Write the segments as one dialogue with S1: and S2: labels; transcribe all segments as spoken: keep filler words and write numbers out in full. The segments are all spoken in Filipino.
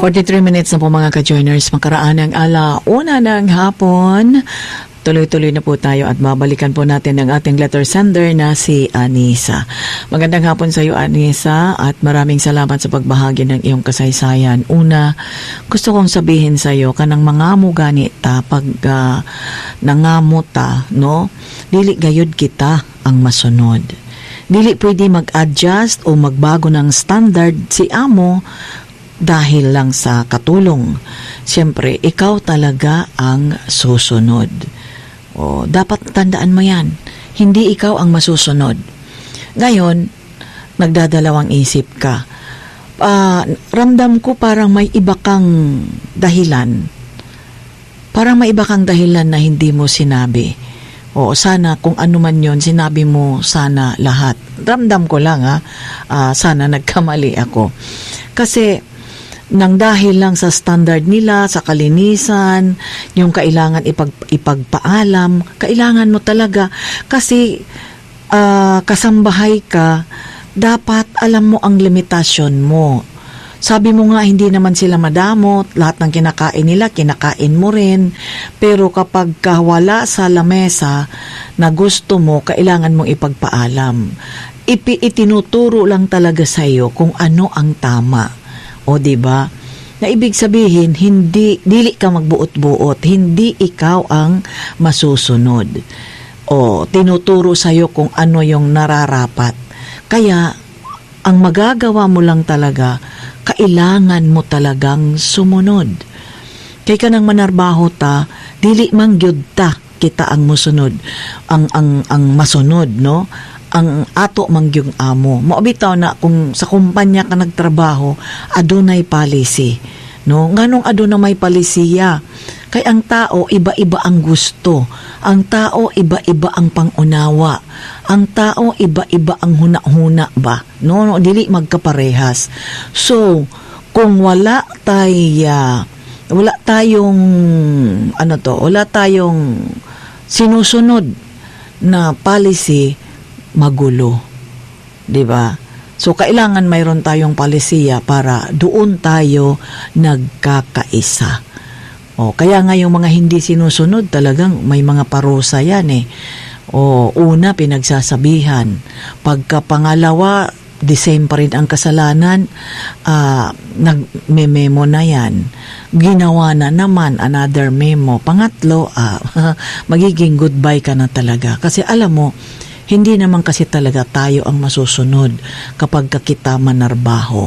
S1: forty-three minutes na po mga ka-joiners, makaraan ng ala una ng hapon. Tuloy-tuloy na po tayo at babalikan po natin ang ating letter sender na si Anisa. Magandang hapon sa iyo, Anisa, at maraming salamat sa pagbahagi ng iyong kasaysayan. Una, gusto kong sabihin sa iyo, kanang mangamo gani ta, pag uh, nangamo ta, no? Dili gayud kita ang masunod. Dili pwede mag-adjust o magbago ng standard si amo dahil lang sa katulong. Siyempre, ikaw talaga ang susunod. O, dapat tandaan mo yan. Hindi ikaw ang masusunod. Ngayon, nagdadalawang isip ka. Uh, ramdam ko parang may iba kang dahilan. Parang may iba kang dahilan na hindi mo sinabi. O, sana kung ano man yun, sinabi mo sana lahat. Ramdam ko lang ha. Uh, sana nagkamali ako. Kasi, nang dahil lang sa standard nila, sa kalinisan, yung kailangan ipag, ipagpaalam, kailangan mo talaga. Kasi uh, kasambahay ka, dapat alam mo ang limitasyon mo. Sabi mo nga, hindi naman sila madamot, lahat ng kinakain nila, kinakain mo rin. Pero kapag wala sa lamesa na gusto mo, kailangan mong ipagpaalam. Ipi, itinuturo lang talaga sa iyo kung ano ang tama. O diba? Na ibig sabihin, hindi, dili ka magbuot-buot, hindi ikaw ang masusunod. O tinuturo sa'yo kung ano yung nararapat. Kaya, ang magagawa mo lang talaga, kailangan mo talagang sumunod. Kay ka nang manarbaho ta, dili mangyud ta kita ang musunod, ang, ang, ang masunod, no? Ang ato mangyong amo. Maubitaw na kung sa kumpanya ka nagtrabaho, adunay policy. No? Nganong aduna may palisiya? Kay ang tao, iba-iba ang gusto. Ang tao, iba-iba ang pangunawa. Ang tao, iba-iba ang huna-huna ba? No? No? Dili magkaparehas. So, kung wala tay, uh, wala tayong, ano to, wala tayong sinusunod na policy, magulo, di ba? So kailangan mayroon tayong palisiya para doon tayo nagkakaisa. O kaya nga yung mga hindi sinusunod talagang may mga parusa yan eh. O una pinagsasabihan, pagka pangalawa the same pa rin ang kasalanan, uh, nag-memo na yan. Ginawa na naman another memo. Pangatlo, uh, magiging goodbye ka na talaga. Kasi alam mo, hindi naman kasi talaga tayo ang masusunod kapag kita manarbaho.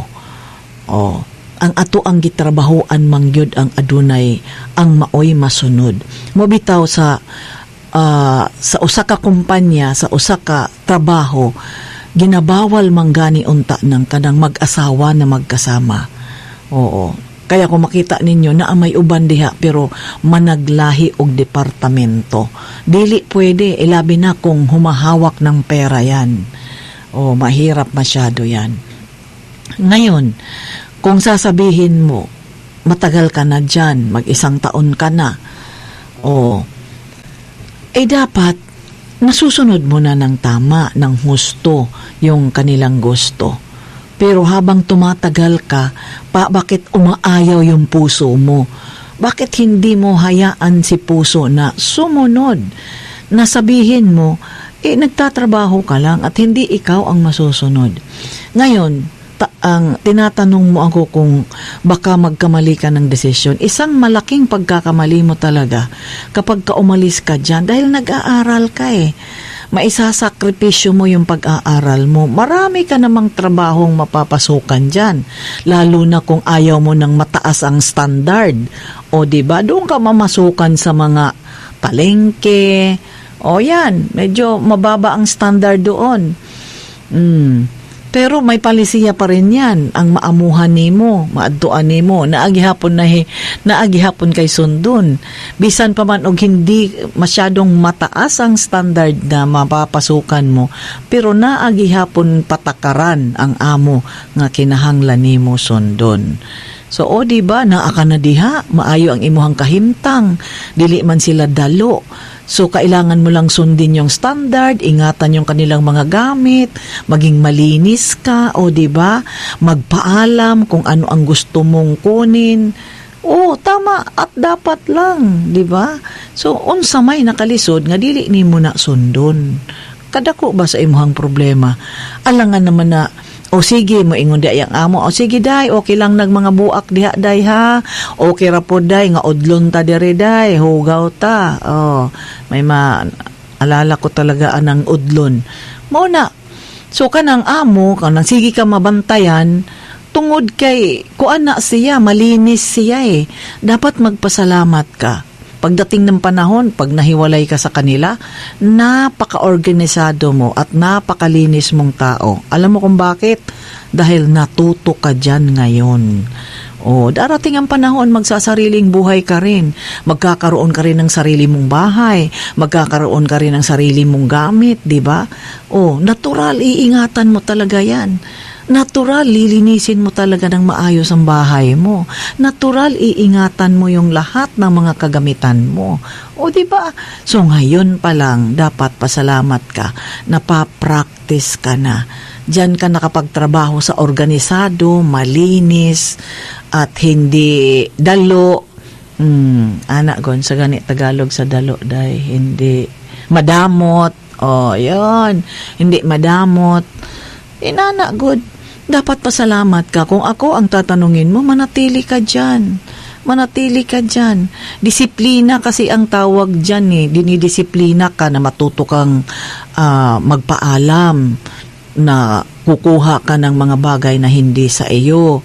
S1: O, ang ato ang gitrabahoan mangyud ang adunay ang maoy masunod. Mobitaw sa uh, sa usa ka kumpanya, sa usa ka trabaho, ginabawal manggani unta ng kanang mag-asawa na magkasama. Oo. Kaya kung makita ninyo na may uban diha pero managlahi og departamento, dili pwede, ilabi na kung humahawak ng pera yan. O mahirap masyado yan. Ngayon, kung sasabihin mo, matagal ka na dyan, mag-isang taon ka na, o, eh dapat, nasusunod mo na ng tama, ng husto, yung kanilang gusto. Pero habang tumatagal ka, pa, bakit umaayaw yung puso mo? Bakit hindi mo hayaan si puso na sumunod? Na sabihin mo, eh nagtatrabaho ka lang at hindi ikaw ang masusunod. Ngayon, ta- ang tinatanong mo ako kung baka magkamali ka ng desisyon. Isang malaking pagkakamali mo talaga kapag ka umalis ka dyan dahil nag-aaral ka eh. Maisasakripisyo mo yung pag-aaral mo. Marami ka namang trabahong mapapasukan dyan. Lalo na kung ayaw mo ng mataas ang standard. O diba, doon ka mamasukan sa mga palengke. O yan, medyo mababa ang standard doon. Hmm. Pero may palisiya pa rin yan. Ang maamuhan nimo, maadtuan nimo, naagihapon na he, naagihapon kay sundon. Bisan pa man og hindi masyadong mataas ang standard na mapapasukan mo, pero naagihapon patakaran ang amo nga kinahanglan nimo sundon. So, o diba, naa ka na diha, maayo ang imuhang kahimtang, dili man sila dalo. So, kailangan mo lang sundin yung standard, ingatan yung kanilang mga gamit, maging malinis ka, o diba, magpaalam kung ano ang gusto mong kunin. O, tama, at dapat lang, diba? So, unsa may nakalisod, nga dili ni mo na sundon. Kadako ba sa imuhang problema? Alangan naman na, o sige, moingon di ang amo. O sige, day, okay lang nag mga buak diha, day, ha? Okay ra po, day, nga udlon ta dire, day, hugaw ta. O, may maalala ko talaga anang udlon. Muna, so kanang amo, kanang sige ka mabantayan, tungod kay, kuan na siya, malinis siya eh. Dapat magpasalamat ka. Pagdating ng panahon, pag nahiwalay ka sa kanila, napaka-organisado mo at napakalinis mong tao. Alam mo kung bakit? Dahil natuto ka dyan ngayon. O, darating ang panahon, magsasariling buhay ka rin. Magkakaroon ka rin ng sarili mong bahay. Magkakaroon ka rin ng sarili mong gamit, di ba? O, natural, iingatan mo talaga yan. Natural, lilinisin mo talaga ng maayos ang bahay mo. Natural, iingatan mo yung lahat ng mga kagamitan mo. O di ba? So ngayon pa lang, dapat pasalamat ka. Napapractice ka na. Diyan ka nakapagtrabaho sa organisado, malinis, at hindi dalo. Hmm, anak gon, sa gani Tagalog sa dalo, day, hindi madamot. O, yun. Hindi madamot. Inana, good. Dapat pasalamat ka. Kung ako ang tatanungin mo, manatili ka dyan. Manatili ka dyan. Disiplina kasi ang tawag dyan eh. Dinidisiplina ka na matuto kang uh, magpaalam, na kukuha ka ng mga bagay na hindi sa iyo.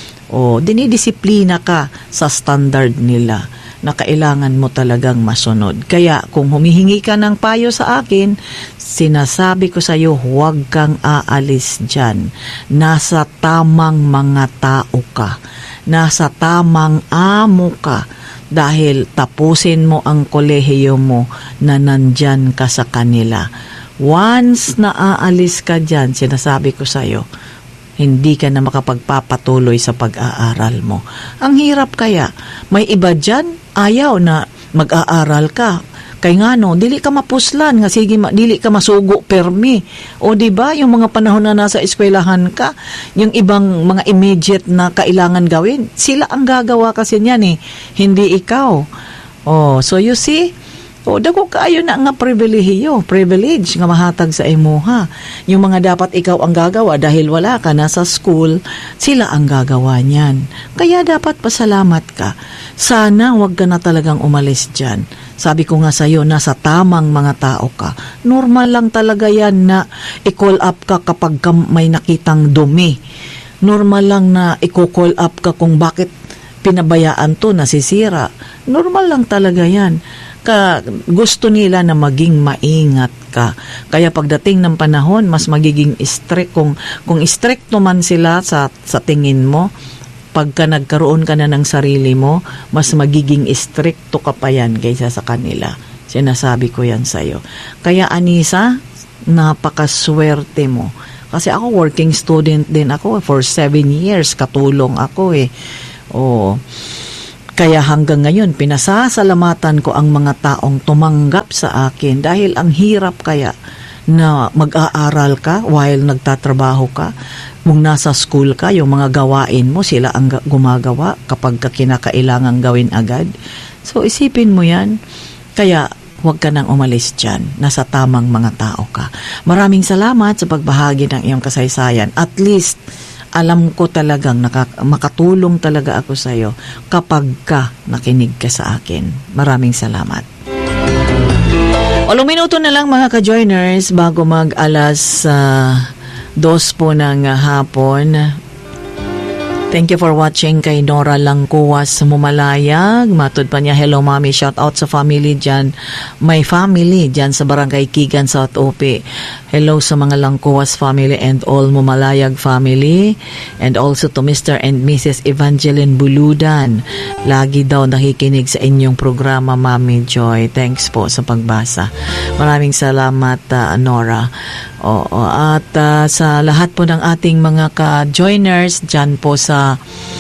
S1: O, dinidisiplina ka sa standard nila na kailangan mo talagang masunod. Kaya kung humihingi ka ng payo sa akin, sinasabi ko sa iyo, huwag kang aalis dyan. Nasa tamang mga tao ka. Nasa tamang amo ka. Dahil tapusin mo ang kolehiyo mo na nandyan ka sa kanila. Once na aalis ka dyan, sinasabi ko sa iyo, hindi ka na makapagpapatuloy sa pag-aaral mo. Ang hirap kaya. May iba dyan, ayaw na mag-aaral ka. Kaya nga no, dili ka mapuslan, nga sige, dili ka masugo permi. O di ba yung mga panahon na nasa eskwelahan ka, yung ibang mga immediate na kailangan gawin, sila ang gagawa kasi niyan eh, hindi ikaw. Oh, so you see, o dako kaayo na nga pribilehiyo, privilege nga mahatag sa imuha. Yung mga dapat ikaw ang gagawa dahil wala ka na sa school, sila ang gagawa niyan. Kaya dapat pasalamat ka. Sana wag ka na talagang umalis dyan. Sabi ko nga sa'yo, nasa tamang mga tao ka. Normal lang talaga yan na i-call up ka kapag ka may nakitang dumi. Normal lang na i-call up ka kung bakit pinabayaan to, nasisira. Normal lang talaga yan. Ka, gusto nila na maging maingat ka. Kaya pagdating ng panahon, mas magiging strict. Kung, kung stricto man sila sa, sa tingin mo, pagka nagkaroon ka na ng sarili mo, mas magiging stricto ka pa yan kaysa sa kanila. Sinasabi ko yan sa'yo. Kaya Anisa, napakaswerte mo. Kasi ako working student din ako for seven years. Katulong ako eh. Oo. Kaya hanggang ngayon, pinasasalamatan ko ang mga taong tumanggap sa akin dahil ang hirap kaya na mag-aaral ka while nagtatrabaho ka. Kung nasa school ka, yung mga gawain mo, sila ang gumagawa kapag ka kinakailangan gawin agad. So, isipin mo yan. Kaya, huwag ka nang umalis dyan. Nasa tamang mga tao ka. Maraming salamat sa pagbahagi ng iyong kasaysayan. At least, alam ko talagang nakak- makatulong talaga ako sa iyo kapag ka nakinig ka sa akin. Maraming salamat. Walong minuto na lang mga ka-joiners bago mag alas uh, dos po ng uh, hapon. Thank you for watching kay Nora Langkuwas Mumalayag. Matod pa niya, hello mami, shout out sa family dyan. My family dyan sa Barangay Kigan, South O P. Hello sa mga Langkuwas family and all Mumalayag family. And also to Mister and Missus Evangeline Buludan. Lagi daw nakikinig sa inyong programa, Mami Joy. Thanks po sa pagbasa. Maraming salamat, uh, Nora. Oo, at uh, sa lahat po ng ating mga ka-joiners dyan po sa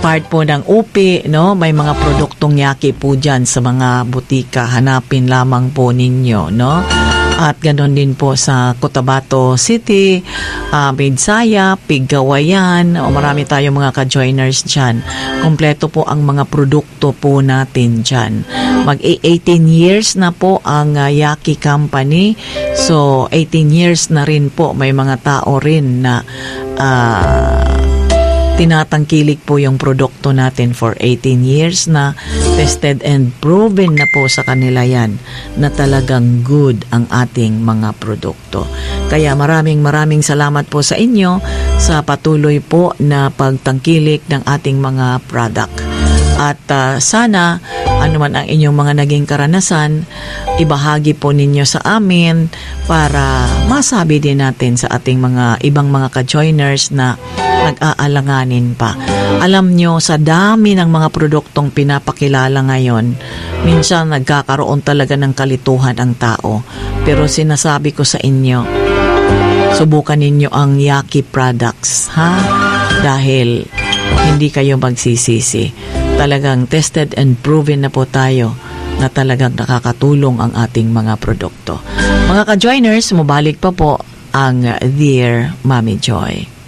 S1: part po ng U P I, no? May mga produktong Yaki po dyan sa mga butika. Hanapin lamang po ninyo, no? At ganoon din po sa Cotabato City, uh, Midsaya, Piggawayan, o marami tayong mga ka-joiners dyan. Kompleto po ang mga produkto po natin dyan. Mag-eighteen years na po ang uh, Yaki Company. So, eighteen years na rin po. May mga tao rin na uh, tinatangkilik po yung produkto natin for eighteen years na tested and proven na po sa kanila yan na talagang good ang ating mga produkto. Kaya maraming maraming salamat po sa inyo sa patuloy po na pagtangkilik ng ating mga product. At uh, sana ano man ang inyong mga naging karanasan, ibahagi po ninyo sa amin para masabi din natin sa ating mga ibang mga ka-joiners na nag-aalanganin pa. Alam nyo, sa dami ng mga produktong pinapakilala ngayon, minsan nagkakaroon talaga ng kalituhan ang tao. Pero sinasabi ko sa inyo, subukan ninyo ang Yaki products, ha? Dahil hindi kayo magsisisi. Talagang tested and proven na po tayo na talagang nakakatulong ang ating mga produkto. Mga ka-joiners, mabalik pa po ang Dear Mommy Joy.